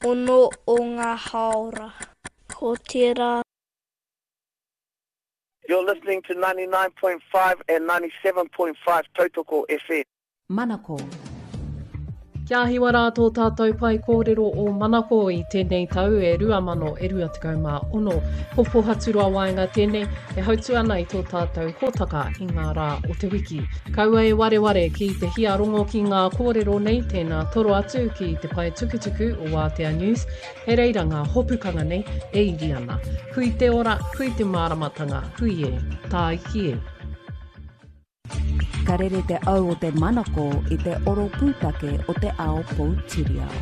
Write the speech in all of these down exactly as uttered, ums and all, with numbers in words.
ono o ngā haora. Ko tērā. You're listening to ninety-nine point five and ninety-seven point five Tautoko F M. Manako. Kia hiwa rātō tātou pai kōrero o Manako i tēnei tau e rua mano e rua tekau mā ono. Ko Pohaturua Waenga tēnei e hautu ana i tō tātou hōtaka i ngā rā o te wiki. Kaua e ware ware ki te hia rongo ki ngā kōrero nei tēnā toro atu ki te pai tukutuku o Wātea News. He reira ngā hopukanga nei e iri ana. Hui te ora, hui te māramatanga, hui e, tā iki e. Ka rere te au o te Manako i te oro pūtake o te ao Poutirau.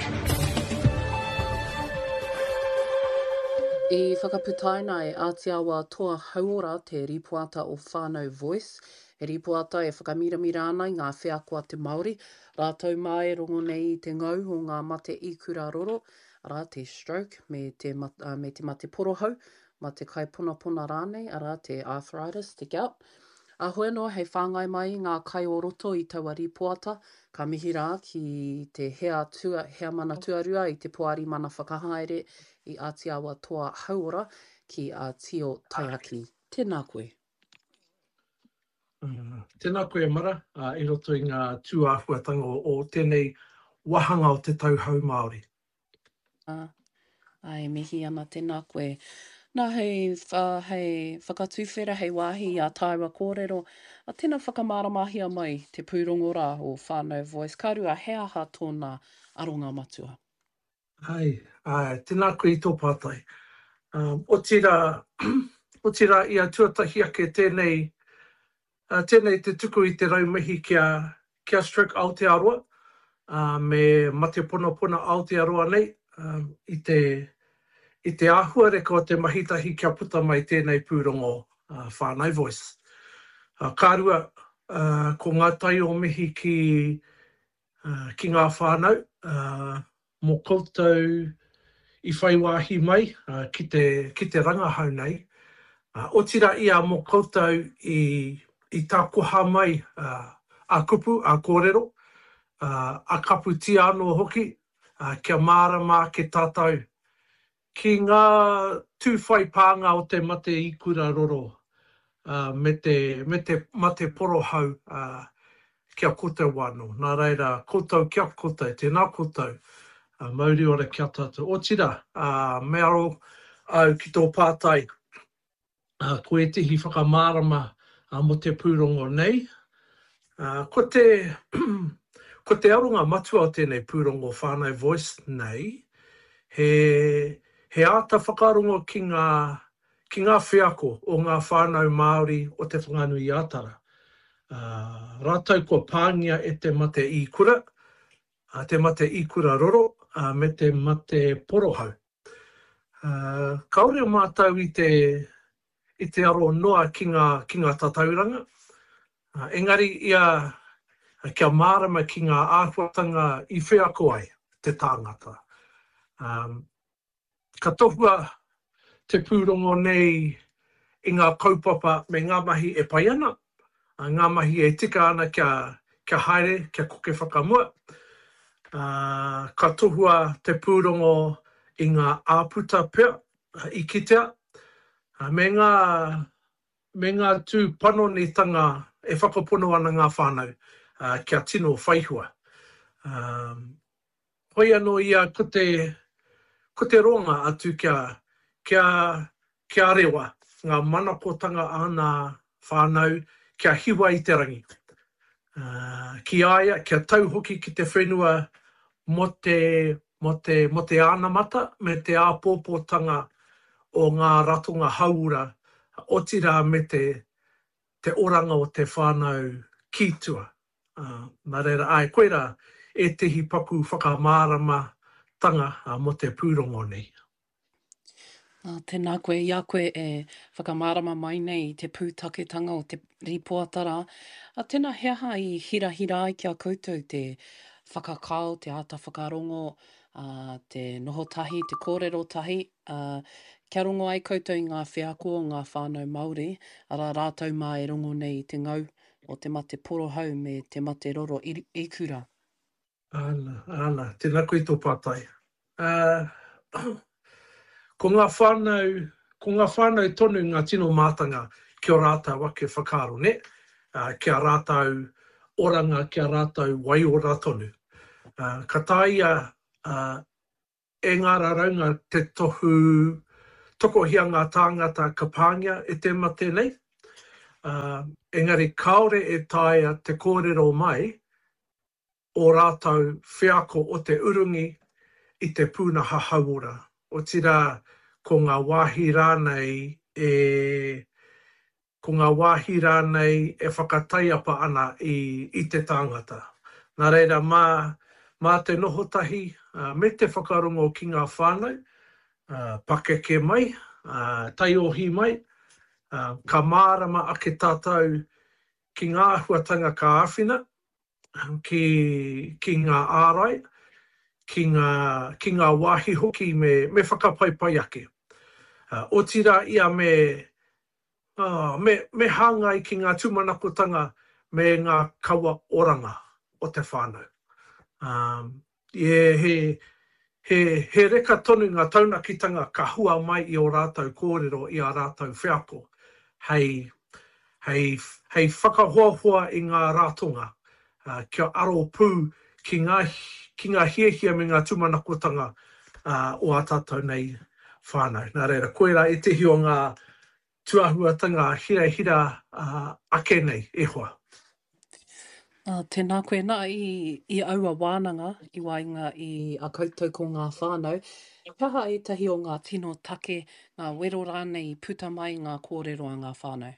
I whakaputaina e Ātiawa toa hauora te ripuata o whānau Voice. E ripuata e whakamiramira ana i ngā whiakoa te Māori. Rātou mai rongo nei i te ngau o ngā mate i kura roro. Ara te stroke me te, mat, uh, me te mate porohau, ma te kaipuna-puna rānei, ara te arthritis, te gout. A hoi noa hei whāngai mai ngā kai o roto i taua ripuata, ka mihi rā ki te hea, tua, hea mana tuarua i te puari mana whakahaere i Ātiawa toa hauora ki a Tio Taiaki. Tēnā koe. Uh, tēnā koe mara, uh, i roto i ngā tūāhuatanga o, o tēnei wahanga o te tauhau Māori. Uh, ai, mihi ana tēnā koe. Nā hei, uh, hei whakatuwhera hei wāhi a Taiwa kōrero, a tēnā whakamaramahia mai te pūrongo rā o whānau Voice. Karua, he aha tōna aronga matua? Ai, ai, tēnā koe i tō pātai. Um, o tira, o tira i a tuatahi ake tēnei, uh, tēnei te tuku i te raumihi kia, kia stroke Aotearoa, uh, me mate puna puna Aotearoa nei, um, i te I te āhua reka o te mahitahi kia puta mai tēnei pūrongo uh, whānau Voice. Uh, kārua, uh, ko ngā tai o mihi ki, uh, ki ngā whānau, uh, mō koutou i whaiwāhi mai uh, ki, te, ki te rangahau nei. Uh, o tira ia mō koutou i, i tā koha mai uh, a kupu, a kōrero, uh, a kapu ti anō hoki, uh, kia mārama ke tātou. Ki ngā tūwhai pānga o te mate i kura roro, uh, me, te, me te mate porohau uh, kia koutou wāno. Nā reira, koutou kia koutou, tēnā koutou, uh, mauri ora kia tātou. O tira, uh, me aro au ki tō pātai, uh, ko e tihi whakamārama uh, mo te pūrongo nei. Uh, ko te, ko te arunga matua o tēnei pūrongo whānau Voice nei, he... He āta whakarongo ki ngā, ki ngā whiako o ngā whānau Māori o te whanganui ātara. Uh, rātou ko pāngia e te mate i kura, uh, te mate i kura roro, uh, me te mate porohau. Uh, kaore o mātou i te, i te aro noa ki ngā, ki ngā tatauranga. Uh, engari ia uh, kia mārama ki ngā āhuatanga i whiako ai, te tāngata. Um, Ka tohua te pūrongo nei i ngā kaupapa me ngā mahi e pai ana, ngā mahi e tika ana kia, kia haere, kia koke whakamua. Uh, ka tohua te pūrongo i ngā āputa pea, i kitea, uh, me ngā, me ngā tū panonitanga e whakapono ana ngā whānau, uh, kia tino whaihua. Um, hoi anō ia ko te Ko te ronga atu kia, kia, kia rewa, ngā manakotanga ana whānau, kia hiwa i te rangi. Uh, ki aia, kia tau hoki ki te whenua mo te, mo te, mo te ānamata, me te āpōpōtanga o ngā ratonga haura, o tira me te, te oranga o te whānau kītua. Uh, nā reira, ai, koera e tehi paku whakamārama tanga uh, mo te pūrongo nei. Uh, tēnā koe, ia koe e whakamārama mai nei te pūtaketanga o te ripoatara. A tēnā heaha i hira hira ai kia koutou te whakakao, te ata whakarongo, uh, te noho tahi, te kōrero tahi. Uh, kia rongo ai koutou i ngā whiako o ngā whānau Māori, ara rātou mā e rongo nei te ngau o te mate porohau me te mate roro i, i kura. Ana, ana, tēnā koe tō pātai. Uh, ko ngā whānau, ko ngā whānau tonu ngā tino mātanga ki o rātou ake whakaro, ne? Uh, kia rātou oranga, kia rātou waiora tonu. Uh, ka tāia uh, e ngā raunga te tohu, tokohia ngā tāngata ka pāngia e te mate nei. Uh, engari kaore e tāia te kōrero mai o rātou whiako o te urungi i te pūnaha hauora. O tira ko ngā wāhi rānei e ko ngā wāhi rānei e whakataiapa ana i, i te tāngata. Nā reira, mā, mā te nohotahi, uh, me te whakarongo ki ngā whānau, uh, pakeke mai, uh, taiohi mai, uh, ka mārama ake tātou ki ngā huatanga ka āwhina, ki, ki ngā ārai, ki ngā, ki ngā wāhi hoki me, me whakapaipai ake. Uh, o tira ia me, uh, me, me hāngai ki ngā tūmanakotanga me ngā kaua oranga o te whānau. Um, yeah, he, he, he reka tonu ngā taunakitanga ka hua mai i o rātou kōrero i a rātou whiako. Hei, hei, hei whakahoahua i ngā rātonga. Uh, kia aro pū ki ngā, ki ngā hiehia me ngā tūmanakotanga uh, o a tātou nei whānau. Nā reira, koera e tehi o ngā tuahuatanga hira hira uh, ake nei, e hoa. Uh, tēnā koe nā i, i aua wānanga i wainga i a koutou ko ngā whānau. Kaha e tahi o ngā tino take, ngā wero rānei puta mai ngā kōrero a ngā whānau.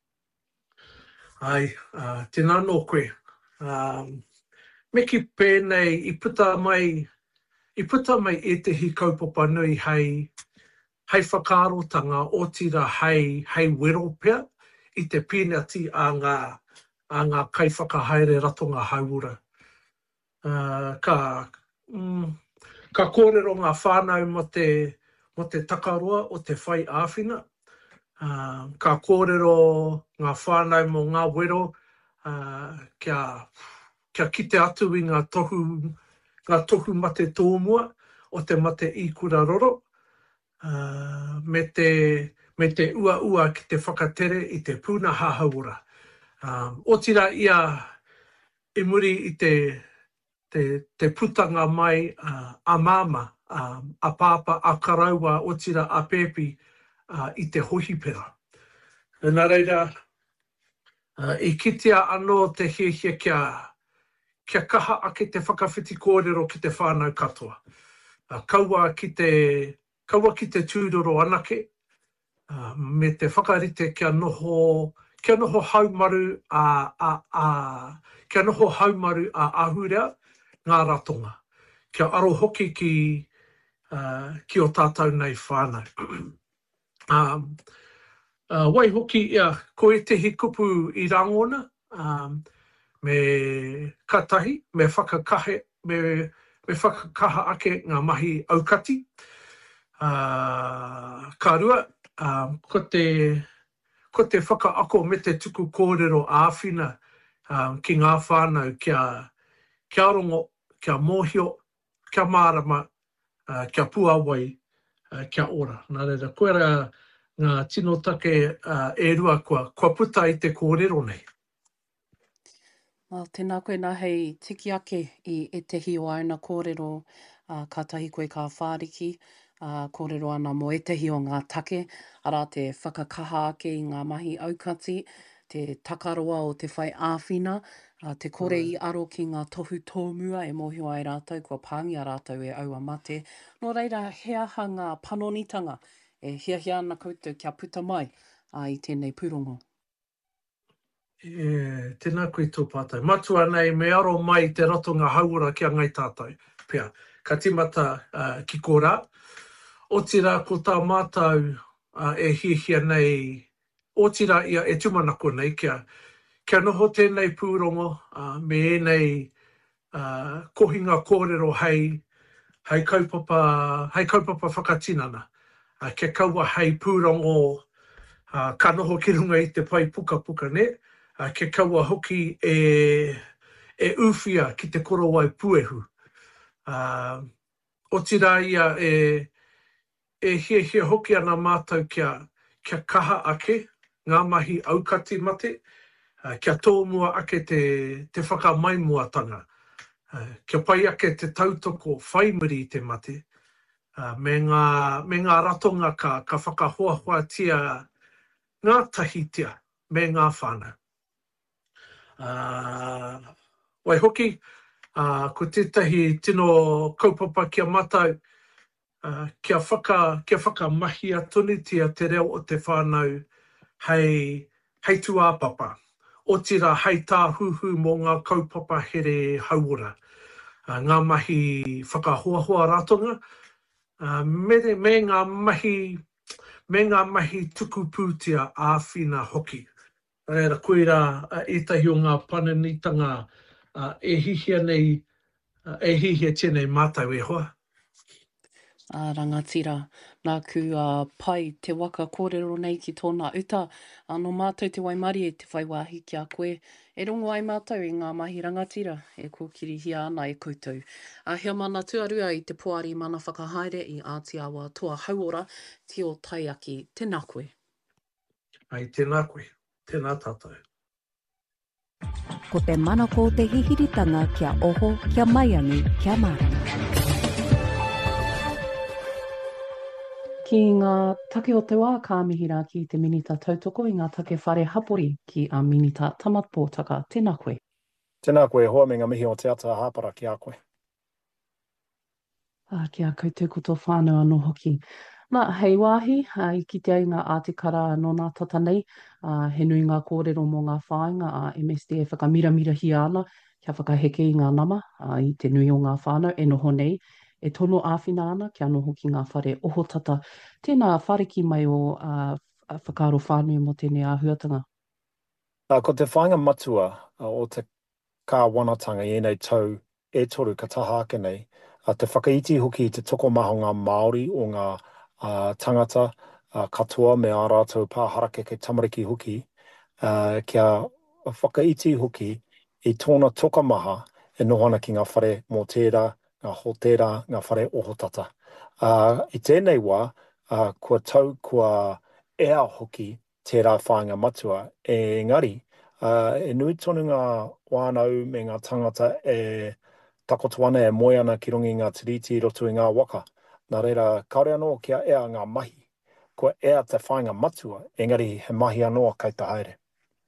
Ai, uh, tēnā nō koe. Um, me ki pēnei i puta mai, i puta mai e tehi kaupapa nui hei, hei whakarotanga o tira hei, hei wero pea i te pēneti a ngā, a ngā kaiwhakahaere ratonga hauora. Uh, ka, mm, ka kōrero ngā whānau mo te, mo te takaroa o te whai āwhina. Uh, ka kōrero ngā whānau mo ngā wero uh, kia, kia kite atu i ngā tohu, ngā tohu mate tōmua o te mate i kura roro. Uh, me, te, me te ua ua ki te whakatere i te pūnaha hauora. Um, o tira ia e muri i te, te, te putanga mai uh, a māma, um, a pāpa, a karaua, o tira a pēpi uh, i te hohipera. Nā reira, uh, i kitea anō te hiehia kia, kia kaha ake te whakawhiti kōrero ki te whānau katoa. Uh, kaua, ki te, kaua ki te tūroro anake, uh, me te whakarite kia noho, kia noho haumaru a, a, a, kia noho haumaru a ahurea ngā ratonga. Kia aro hoki ki, uh, ki o tātou nei whānau. um, uh, wai hoki ia, ko e tehi kupu i rangona, um, me katahi, me whakakahe, me, me whakakaha ake ngā mahi aukati. Uh, ka rua, um, ko te... ko te whakaako me te tuku kōrero āwhina um, ki ngā whānau kia, kia rongo, kia mōhio, kia mārama, uh, kia puawai, uh, kia ora. Nā reira, koera ngā tino take uh, e rua kua, kua puta i te kōrero nei. Well, tēnā koe nā hei tiki ake i e tehi o aina kōrero uh, ka tahi koe ka whāriki. Uh, kōrero ana mo e tehi o ngā take, ara te whakakaha ake i ngā mahi aukati, te takaroa o te whai āwhina, uh, te kore i aro ki ngā tohu tōmua e mohio ai rātou, kua pāngia rātou e aua mate. Nō reira, he aha ngā panonitanga e hiahia ana koutou kia puta mai uh, i tēnei pūrongo. E, tēnā koe tō pātai. Matua nei, me aro mai te ratonga hauora kia ngai tātou. Pea, ka timata uh, ki kōrā. O tira ko tā mātou uh, e hiehia nei, o tira ia e tumanako nei, kia, kia noho tēnei pūrongo, uh, me e nei uh, kohinga kōrero hei, hei kaupapa, hei kaupapa whakatinana. Uh, kia kaua hei pūrongo, uh, ka noho ki runga i te pai puka puka ne, uh, kia kaua hoki e, e uwhia ki te korowai puehu. Uh, o tira ia e, e hia hia hoki ana mātou kia, kia kaha ake, ngā mahi aukati mate, uh, kia tōmua ake te, te whakamaimuatanga. Uh, kia pai ake te tautoko whaimiri i te mate, uh, me, ngā, me ngā ratonga ka, ka whakahoahoatia ngā tahitia me ngā whānau. Uh, wai hoki, uh, ko tētahi tino kaupapa kia matau, uh, kia, whaka, kia whakamahi atunitia te reo o te whānau hei, hei tuāpapa. O tira hei tā huhu mō ngā kaupapa here hauora. Uh, ngā mahi whakahoahoa ratonga, uh, me, me ngā mahi, me ngā mahi tuku pūtia āwhina hoki. Reira, koeira uh, etahi o ngā pananitanga uh, e hihia nei, uh, e hihia tēnei mātou e hoa. A rangatira, nā ku uh, pai te waka kōrero nei ki tōna uta, anō mātou te waimari e te whaiwāhi ki a koe. E rongo ai mātou i ngā mahi rangatira, e kōkirihia ana e koutou. A hea mana tuarua i te poari mana whakahaere i Ātiawa Toa Hauora, Tio Taiaki, tēnā koe. Ai, tēnā koe, tēnā tātou. Ko te manako te hihiritanga kia oho, kia maiangi, kia marama. Ki ngā take o te wā ka mihira ki te minita tautoko i ngā take whare hapori ki a minita tamatpōtaka. Tēnā koe. Tēnā koe, hoa me ngā mihi o te ata hāpara ki a koe. Ah, kia koutou koto whānau anō hoki. Nā, hei wāhi, uh, i ki te ai ngā ātikara no nā tata nei, uh, he nui ngā kōrero mō ngā whāinga a M S D e whakamiramira hi ana, kia whakaheke i ngā nama, uh, i te nui o ngā whānau, e noho nei, e tono āwhina ana, kia noho ki ngā whare oho tata. Tēnā whareki mai o uh, whakaro whānui mo tēnei āhuatanga. Uh, ko te whāinga matua uh, o te kāwanatanga i enei tau e toru ka taha ake nei, uh, te whakaiti hoki te toko maho ngā Māori o ngā uh, tangata uh, katoa me ā rātou pāharake ke tamariki hoki, uh, kia whakaiti hoki i tōna toka maha e nohana ki ngā whare mō tērā, ngā hotera, ngā whare ohotata. Uh, I tēnei wā, uh, kua tau kua ea hoki tērā whāinga matua, e ngari, uh, e nui tonu ngā wānau me ngā tangata e takoto ana e moe ana ki rongi ngā tiriti roto i ngā waka. Nā reira, kaore anō kia ea ngā mahi, kua ea te whāinga matua, engari he mahi anō kai ta haere.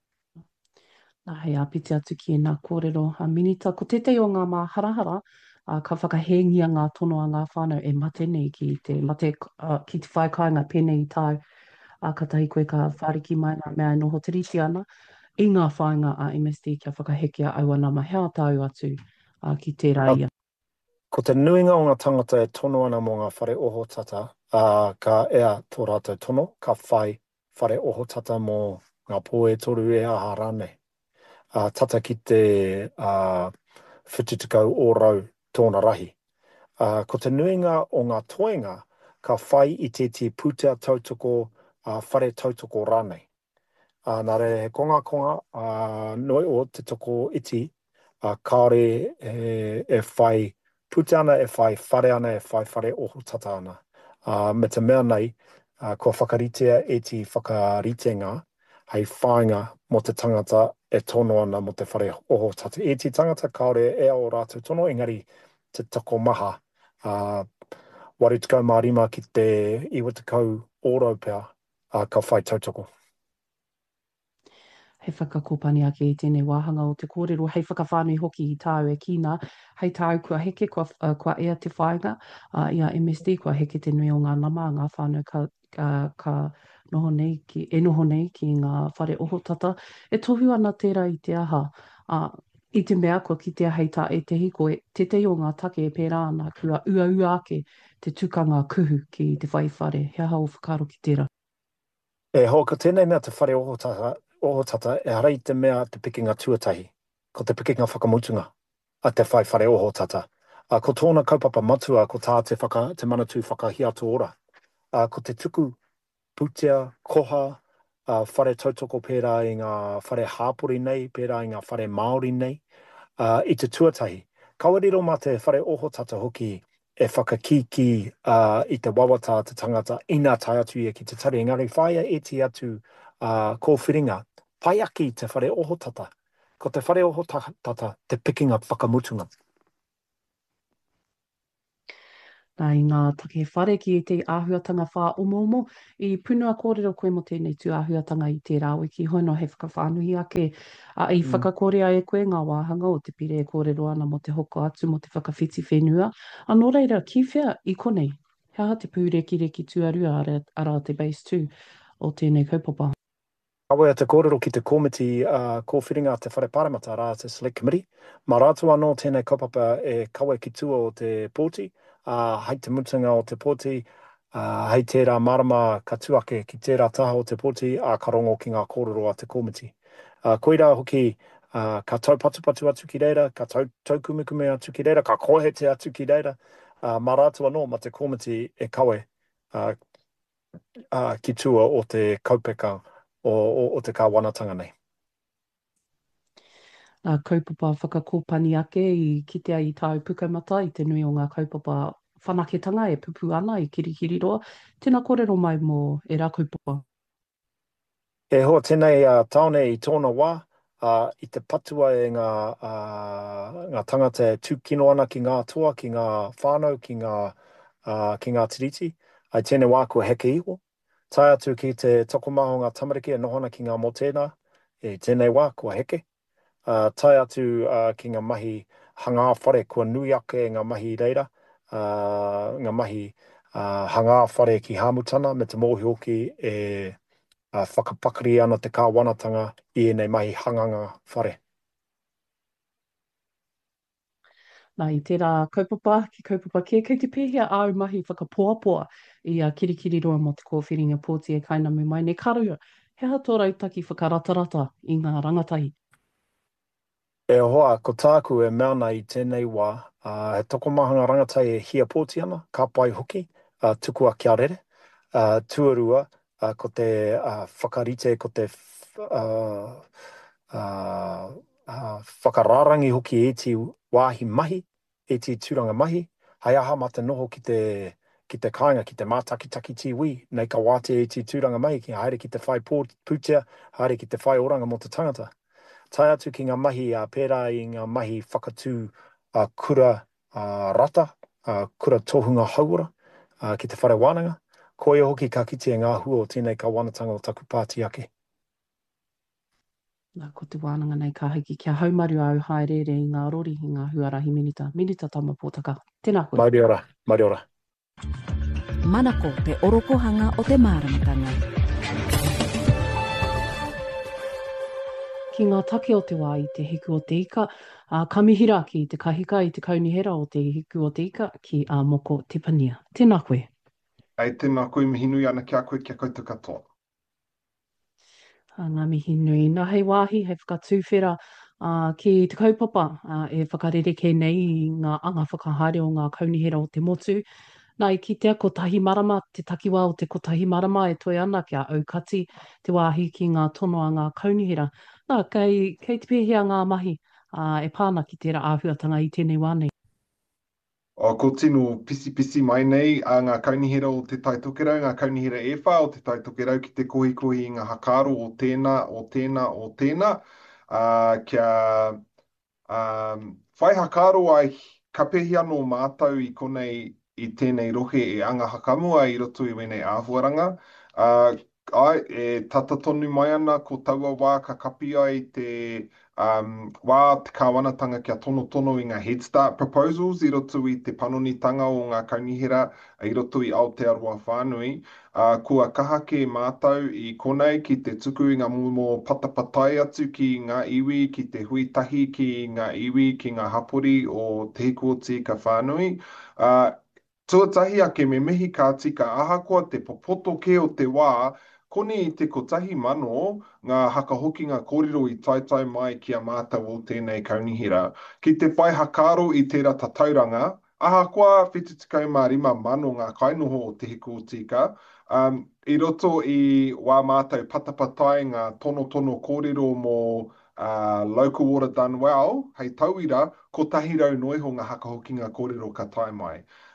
Nā hei apiti atu ki e nā kōrero. A minita, ko tetei o ngā mā harahara, uh, ka whakahengia ngā tono a ngā whānau e mate nei ki te mate uh, ki te whaikainga pēnei i tāu. A ka tahi koe ka whariki mai ngā mea e noho te riti ana i ngā whāinga a M S D kia whakahekea au ana mahea tāu atu uh, ki tērā ia. Ko te nuinga o ngā tangata e tono ana mō ngā whare oho tata, uh, ka ea tō rātou tono, ka whai whare oho tata mō ngā pō e toru e aha rānei. Uh, tata ki te uh, whitutukau o rau tōna rahi. Uh, ko te nuinga o ngā toenga, ka whai i te te puta tautoko, uh, whare tautoko rānei. Uh, nā re, he konga konga, uh, noi o te toko iti, uh, kāre e, e whai puta ana, e whai whare ana, e whai whare oho tata ana. Uh, me te mea nei, uh, kua whakaritea e ti whakaritenga, hei whāinga mo te tangata e tono ana mo te whare oho tata. E ti tangata kaore e o rātou tono, engari te tako maha. Uh, wari tukau mārima ki te iwa tukau ōrau pēr, uh, ka whai tautoko. Hei whakakopani ake i tēnei wāhanga o te kōrero, hei whakawhānui hoki i tāu e kina, hei tāu kua heke, kua, uh, kua ea te whāinga, uh, ia M S D, kua heke te nui o ngā nama, ngā whānau ka, uh, ka noho nei ki, e noho nei ki ngā whare oho tata, e tohu ana tērā i te aha, uh, i te mea kua ki te hei tā e te hiko, e te te o ngā take e pērā ana, kua ua ua ake te tukanga kuhu ki te whai whare, hea hau whakaro ki tērā. E ho, ka tēnei mea te whare oho tata, oho tata, e harei te mea te pikinga tuatahi, ko te pikinga whakamutunga, a te whai whare oho tata. A, ko tōna kaupapa matua, ko tā te, whaka, te manatū whakahiato ora. A, ko te tuku putea, koha, a, whare tautoko pērā i ngā whare hāpori nei, pērā i ngā whare Māori nei, a, i te tuatahi. Kawariro mā te whare oho tata hoki e whakakiki uh, i te wawata te tangata ina tai atu ia ki te tari. Engari, whaia e ti atu uh, kōwhiringa, pai aki te whare oho tata. Ko te whare oho tata, te pikinga whakamutunga. Nā i ngā take whare ki te āhuatanga whā omo omo, i punua kōrero koe mo tēnei tū āhuatanga i te rāwe ki hono he whakawhānuhi ake. A i Mm. whakakōrea e koe ngā wāhanga o te pire e kōrero ana mo te hoko atu mo te whakawhiti whenua. Anō reira, ki whea i konei, hea te pūreki reki tuarua ara, ara te base tū o tēnei kaupapa. Awe te kōrero ki te komiti uh, kōwhiringa te whare paramata rā te select committee. Mā rātua anō tēnei kaupapa e kawe ki tua o te pōti, uh, hei te mutunga o te pōti, uh, hei tērā marama ka tuake ki tērā taha o te pōti, a ka rongo ki ngā kōrero a te komiti. Uh, koira hoki, uh, ka tau patupatu atu ki reira, ka tau, tau kumekume atu ki reira, ka kohete atu ki reira. Uh, mā rātua anō ma te komiti e kawe uh, uh, ki tua o te kaupeka o, o, o te kāwanatanga nei. Nā kaupapa whakakōpani ake i kitea i tāu pukamata i te nui o ngā kaupapa whanaketanga e pupu ana i kirikiri roa. Tēnā kōrero mai mō e rā kaupapa. E hoa tēnei uh, taone i tōna wā, uh, i te patua e ngā, uh, ngā tangata e tūkino ana ki ngā toa, ki ngā whānau, ki ngā, uh, ki ngā tiriti, ai tēnei wā kua heke iho. Tai atu ki te tokomaho ngā tamariki e nohona ki ngā motena, e tēnei wā kua heke. Uh, tai atu uh, ki ngā mahi hangā whare kua nui ake ngā mahi reira, uh, ngā mahi uh, hangā whare ki Hāmutana, me te mōhi hoki e uh, whakapakari ana te kāwanatanga i nei mahi hanganga whare. Nā i tērā kaupapa, ki kaupapa kia, kei te pēhea au mahi whakapoapoa i a kirikiri roa mo te kōwhiringa pōti e kainamu mai. Nei karua, hea tō rautaki whakaratarata i ngā rangatahi. E hoa, ko tāku e meana i tēnei wā, uh, he tokomahanga rangatai e hia pōti ana, ka pai hoki, uh, tukua kia rere, uh, tuarua, uh, ko te uh, whakarite, ko te uh, uh, uh, whakararangi hoki e ti wāhi mahi, e ti tūranga mahi, hai aha ma te noho ki te, ki te kāinga, ki te mātakitaki tiwi, nei ka wāte e ti tūranga mahi, ki haere ki te whai pūtea, haere ki te whai oranga mo te tangata. Tai atu ki ngā mahi a uh, pērā i ngā mahi whakatū uh, kura uh, rata, uh, kura tohunga hauora, uh, ki te whare wānanga, koe hoki ka kite ngā hua o tēnei ka wanatanga o taku pāti ake. Nā, ko te wānanga nei ka hiki kia haumaru au haerere i ngā rori i ngā huarahi minita. Minita tama pōtaka. Tēnā koe. Mauri ora, mauri ora. Manako te oropohanga o te māramatanga. Ki ngā take o te wā i te hiku o te ika, a kamihira ki te kahika i te kaunihera o te hiku o te ika ki a moko Tipania. Tēnā koe. Ai tēnā koe mihinui ana kia koe kia koutou katoa. Ngā mihi nui. Nā hei wāhi, hei whakatūwhera uh, ki te kaupapa uh, e whakarereke nei i ngā anga whakahaere o ngā kaunihera o te motu. Nā i kitea kotahi marama, te takiwā o te kotahi marama e toi ana kia aukati te wāhi ki ngā tono a ngā kaunihera. Nā, kei, kei te pēhea ngā mahi uh, e pāna ki tērā āhuatanga i tēnei wānei. O, ko tino pisi pisi mai nei a ngā kaunihera o te taitokerau, ngā kaunihera e whā o te taitokerau ki te kohi kohi i ngā hakaro o tēnā, o tēnā, o tēnā. Uh, kia um, whai hakaro ai ka pehi anō mātau i konei i tēnei rohe e anga hakamua i roto i wenei āhuaranga. Uh, ai, e tata tonu mai ana ko taua wā ka kapi ai te um, wā te kāwanatanga kia tono tono i ngā Head Start proposals i roto i te panonitanga o ngā kaunihera i roto i Aotearoa Whānui. Uh, kua kahake mātau i konei ki te tuku i ngā momo patapatai atu ki ngā iwi, ki te huitahi ki ngā iwi, ki ngā hapori o te hiku o te ika whānui. Uh, Tuatahi ake me mihi ka tika ahakoa te popoto ke o te wā, kone i te kotahi mano ngā hakahoki ngā kōrero i taitai mai ki a mātau o tēnei kaunihera. Ki te whai hakaro i tērā tatauranga, ahakoa whetutikai mā rima mano ngā kainoho o te hiku o tika, um, i roto i wā mātau patapatai ngā tono tono kōrero mō Uh, local water done well, hei tauira, ko tahi rau noiho ngā hakahoki ngā kōrero ka tai mai.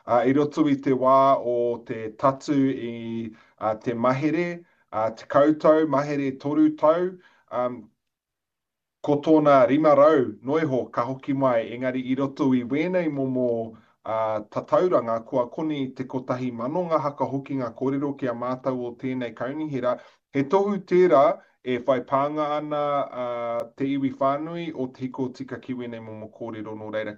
Uh, I roto i te wā o te tatu i uh, te mahere, uh, te koutou, mahere toru tau, um, ko tōna rima rau noiho ka hoki mai, engari i roto i wēnei momo uh, tatauranga, kua koni te kotahi manonga haka hoki ngā kōrero ki a mātou o tēnei kaunihira, he tohu tērā e whai pānga ana uh, te iwi whānui o te hiko tika ki wēnei momo kōrero no reira